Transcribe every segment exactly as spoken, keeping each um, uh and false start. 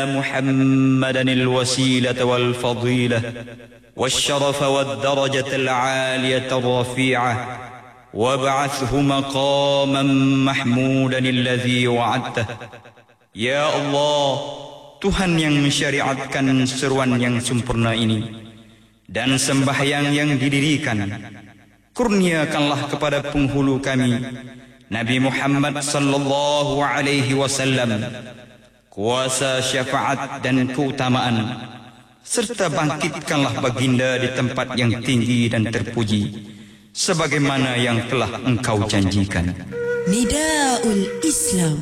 محمدا الوسيلة والفضيلة والشرف والدرجة العالية الرفيعة وابعثه مقاما محمودا الذي وعدته. Ya Allah, Tuhan yang mensyariatkan seruan yang sempurna ini dan sembahyang yang didirikan, kurniakanlah kepada penghulu kami Nabi Muhammad sallallahu alaihi wasallam kuasa syafaat dan keutamaan, serta bangkitkanlah baginda di tempat yang tinggi dan terpuji sebagaimana yang telah engkau janjikan. Nidaul Islam.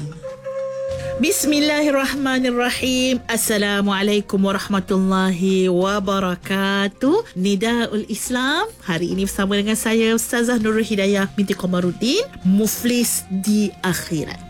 Bismillahirrahmanirrahim. Assalamualaikum warahmatullahi wabarakatuh. Nidaul Islam. Hari ini bersama dengan saya Ustazah Nurul Hidayah binti Komarudin, muflis di akhirat.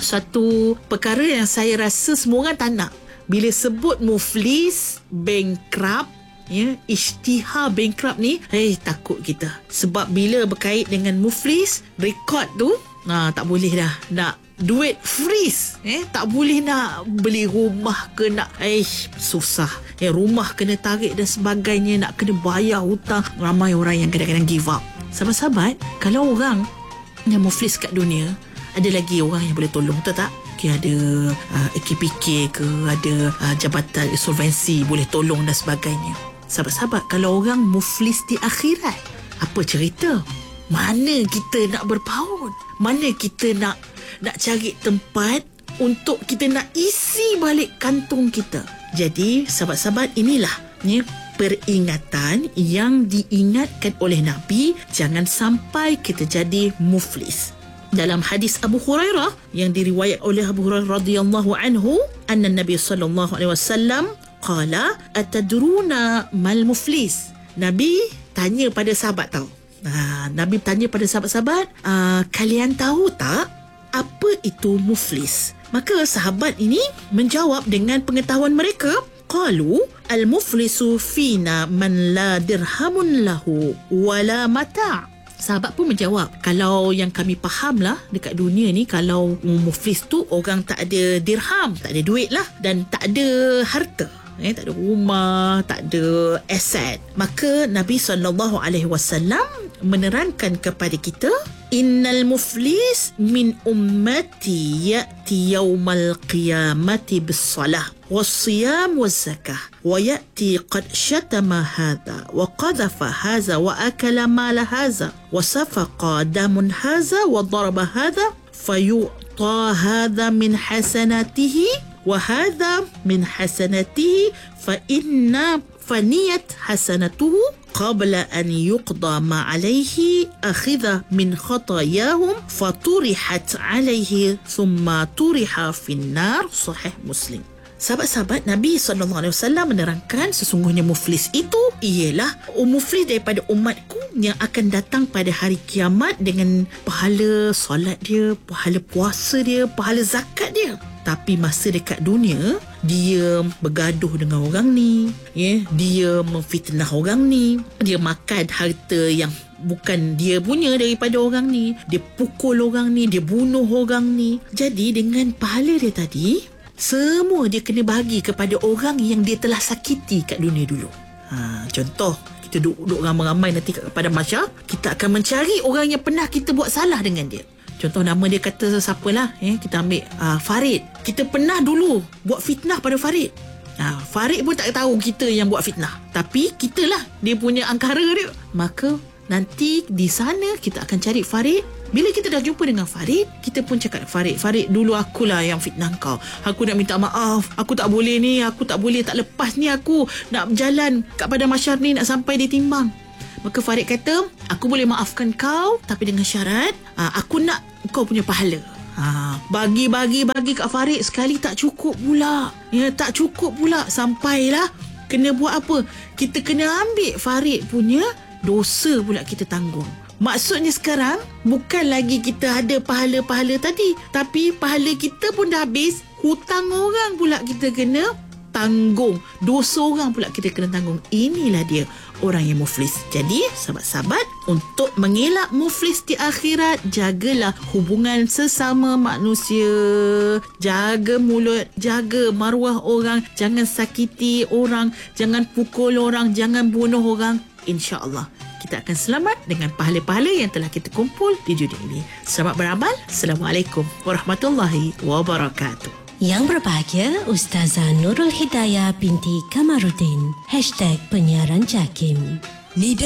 Satu perkara yang saya rasa semua orang tak nak. Bila sebut muflis, bankrupt, ya, isytihar bankrupt ni, eh takut kita. Sebab bila berkait dengan muflis, rekod tu nah, tak boleh dah. Nak duit freeze, eh tak boleh nak beli rumah ke nak, eh susah. Eh rumah kena tarik dan sebagainya, nak kena bayar hutang. Ramai orang yang kadang-kadang give up. Sahabat-sahabat, kalau orang yang muflis kat dunia, ada lagi orang yang boleh tolong, betul tak? Okay, ada uh, A K P K ke, ada uh, jabatan insolvensi boleh tolong dan sebagainya. Sahabat-sahabat, kalau orang muflis di akhirat, apa cerita? Mana kita nak berpaut? Mana kita nak nak cari tempat untuk kita nak isi balik kantung kita? Jadi, sahabat-sahabat, inilah ya, peringatan yang diingatkan oleh Nabi, jangan sampai kita jadi muflis. Dalam hadis Abu Hurairah yang diriwayat oleh Abu Hurairah radhiyallahu anhu, anna Nabi sallallahu alaihi wasallam qala atadruna mal muflis. Nabi tanya pada sahabat tau. Ha, Nabi tanya pada sahabat-sahabat, kalian tahu tak apa itu muflis? Maka sahabat ini menjawab dengan pengetahuan mereka. Qalu al-muflisu fina man la dirhamun lahu wala mata'. Sahabat pun menjawab, kalau yang kami faham lah dekat dunia ni, kalau muflis tu orang tak ada dirham, tak ada duit lah, dan tak ada harta, eh, tak ada rumah, tak ada aset. Maka Nabi sallallahu alaihi wasallam menerangkan kepada kita, innal muflis min ummati ya'ti yawmal qiyamati bis-salah was-siyam waz-zakah wa ya'ti qad shatama hadha wa qadhafa hadha wa akala mala hadha wa safaqa damun hadha wa daraba hadha fayu'ta hadha min hasanatihi wa hadha min hasanatihi fa inna faniyat hasanatuhu qabla an yuqda ma alayhi akhidha min khatayahum faturihat alayhi thumma turiha finnar. Sahih Muslim. Sahabat-sahabat, Nabi sallallahu alaihi wasallam menerangkan sesungguhnya muflis itu ialah muflis daripada umatku yang akan datang pada hari kiamat dengan pahala solat dia, pahala puasa dia, pahala zakat dia. Tapi masa dekat dunia, dia bergaduh dengan orang ni, ya, dia memfitnah orang ni, dia makan harta yang bukan dia punya daripada orang ni, dia pukul orang ni, dia bunuh orang ni. Jadi dengan pahala dia tadi, semua dia kena bagi kepada orang yang dia telah sakiti kat dunia dulu. Ha, contoh, kita duduk ramai-ramai nanti pada mahsyar, kita akan mencari orang yang pernah kita buat salah dengan dia. Contoh, nama dia kata siapalah, eh, kita ambil uh, Farid. Kita pernah dulu buat fitnah pada Farid. Ha, Farid pun tak tahu kita yang buat fitnah, tapi kitalah dia punya angkara dia. Maka nanti di sana kita akan cari Farid. Bila kita dah jumpa dengan Farid, kita pun cakap, Farid, Farid dulu akulah yang fitnah kau. Aku nak minta maaf. Aku tak boleh ni, aku tak boleh, tak lepas ni aku nak berjalan kat padang mahsyar ni, nak sampai dia timbang. Maka Farid kata, aku boleh maafkan kau, tapi dengan syarat, aa, aku nak kau punya pahala. Ha, bagi-bagi-bagi kat Farid sekali tak cukup pula. Ya, tak cukup pula. Sampailah kena buat apa? Kita kena ambil Farid punya dosa pula kita tanggung. Maksudnya sekarang bukan lagi kita ada pahala-pahala tadi, tapi pahala kita pun dah habis, hutang orang pula kita kena tanggung. Dosa orang pula kita kena tanggung. Inilah dia orang yang muflis. Jadi sahabat-sahabat, untuk mengelak muflis di akhirat, jagalah hubungan sesama manusia, jaga mulut, jaga maruah orang, jangan sakiti orang, jangan pukul orang, jangan bunuh orang. InsyaAllah kita akan selamat dengan pahala-pahala yang telah kita kumpul di dunia ini. Selamat beramal. Assalamualaikum warahmatullahi wabarakatuh. Yang berbahagia Ustazah Nurul Hidayah binti Kamarudin. Hashtag Penyiaran Jakim. Nida